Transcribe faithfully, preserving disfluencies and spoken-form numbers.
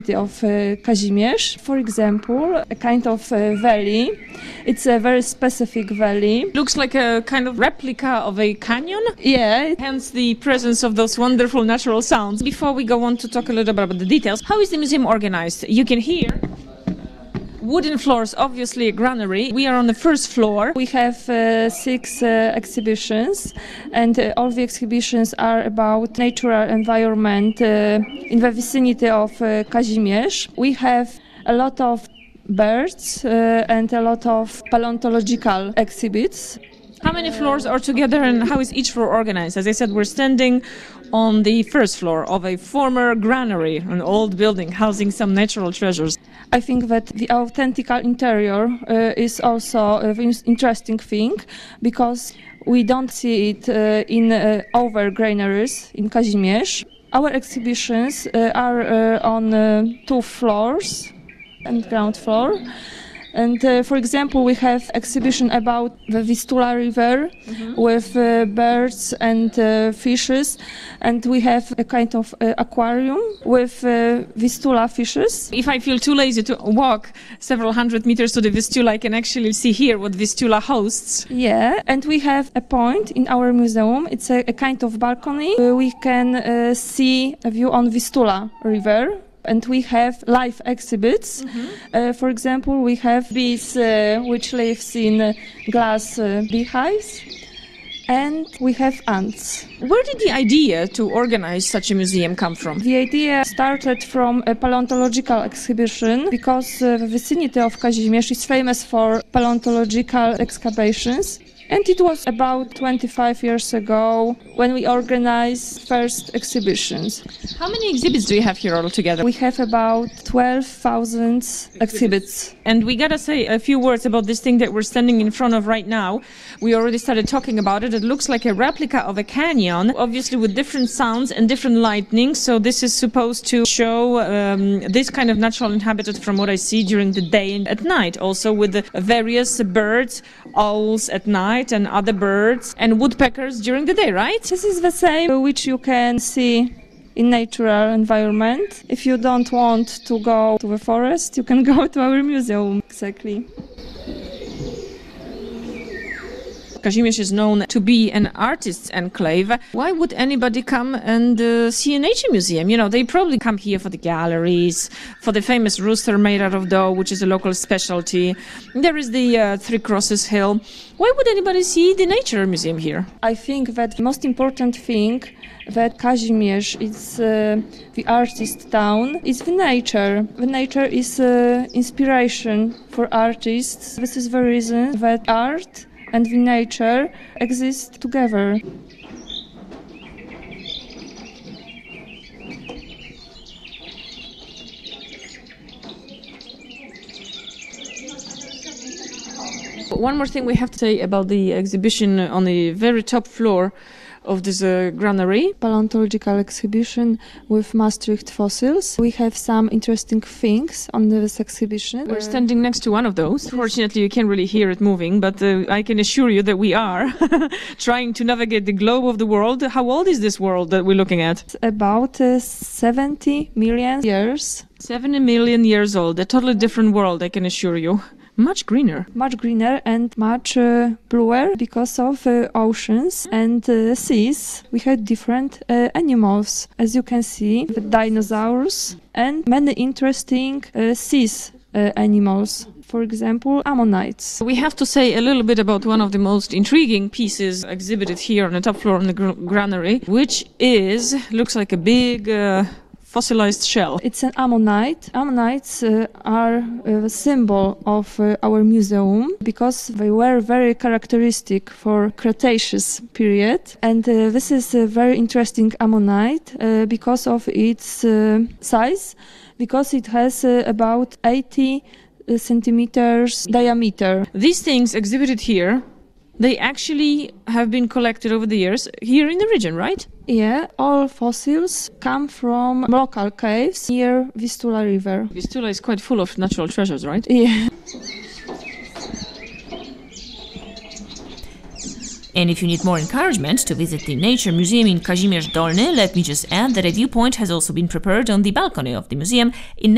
of uh, Kazimierz. For example, a kind of uh, valley. It's a very specific valley. Looks like a kind of replica of a canyon. Yeah. Hence the presence of those wonderful natural sounds. Before we go on to talk a little bit about the details, how is the museum organized? You can hear wooden floors, obviously a granary. We are on the first floor. We have uh, six uh, exhibitions, and uh, all the exhibitions are about natural environment uh, in the vicinity of uh, Kazimierz. We have a lot of birds uh, and a lot of paleontological exhibits. How many floors are together and how is each floor organized? As I said, we're standing on the first floor of a former granary, an old building housing some natural treasures. I think that the authentic interior uh, is also an interesting thing, because we don't see it uh, in uh, other granaries in Kazimierz. Our exhibitions uh, are uh, on uh, two floors and ground floor. And uh, for example, we have exhibition about the Vistula River mm-hmm. with uh, birds and uh, fishes, and we have a kind of uh, aquarium with uh, Vistula fishes. If I feel too lazy to walk several hundred meters to the Vistula, I can actually see here what Vistula hosts. Yeah, and we have a point in our museum. It's a, a kind of balcony. Uh, we can uh, see a view on Vistula River. And we have live exhibits. Mm-hmm. Uh, for example, we have bees uh, which lives in uh, glass uh, beehives, and we have ants. Where did the idea to organize such a museum come from? The idea started from a paleontological exhibition, because uh, the vicinity of Kazimierz is famous for paleontological excavations. And it was about twenty-five years ago when we organized first exhibitions. How many exhibits do you have here altogether? We have about twelve thousand exhibits. And we gotta say a few words about this thing that we're standing in front of right now. We already started talking about it. It looks like a replica of a canyon, obviously with different sounds and different lightning. So this is supposed to show um, this kind of natural inhabitat, from what I see, during the day and at night. Also with the various birds, owls at night, and other birds and woodpeckers during the day, right? This is the same which you can see in natural environment. If you don't want to go to the forest, you can go to our museum. Exactly. Kazimierz is known to be an artist's enclave. Why would anybody come and uh, see a nature museum? You know, they probably come here for the galleries, for the famous rooster made out of dough, which is a local specialty. There is the uh, Three Crosses Hill. Why would anybody see the nature museum here? I think that the most important thing that Kazimierz is uh, the artist town is the nature. The nature is uh, inspiration for artists. This is the reason that art and the nature exist together. One more thing we have to say about the exhibition on the very top floor of this uh, granary. Paleontological exhibition with Maastricht fossils. We have some interesting things on this exhibition. We're standing next to one of those. Fortunately, you can't really hear it moving, but uh, I can assure you that we are trying to navigate the globe of the world. How old is this world that we're looking at? It's about uh, seventy million years. seventy million years old. A totally different world, I can assure you. Much greener. Much greener and much uh, bluer because of uh, oceans and uh, seas. We had different uh, animals, as you can see, the dinosaurs and many interesting uh, seas uh, animals. For example, ammonites. We have to say a little bit about one of the most intriguing pieces exhibited here on the top floor in the gr- granary, which is, looks like a big uh, fossilized shell. It's an ammonite. Ammonites uh, are a symbol of uh, our museum because they were very characteristic for Cretaceous period. And uh, this is a very interesting ammonite uh, because of its uh, size, because it has uh, about eighty centimeters diameter. These things exhibited here, they actually have been collected over the years here in the region, right? Yeah, all fossils come from local caves near Vistula River. Vistula is quite full of natural treasures, right? Yeah. And if you need more encouragement to visit the Nature Museum in Kazimierz Dolny, let me just add that a viewpoint has also been prepared on the balcony of the museum in